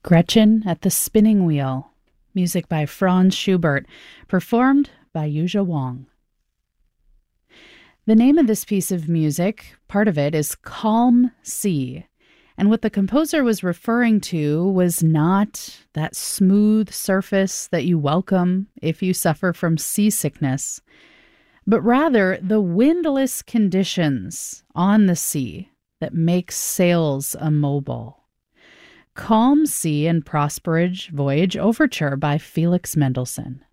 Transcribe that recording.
Gretchen at the Spinning Wheel, music by Franz Schubert, performed by Yuzha Wang. The name of this piece of music, part of it, is Calm Sea, and what the composer was referring to was not that smooth surface that you welcome if you suffer from seasickness, but rather the windless conditions on the sea that make sails immobile. Calm Sea and Prosperous Voyage Overture by Felix Mendelssohn.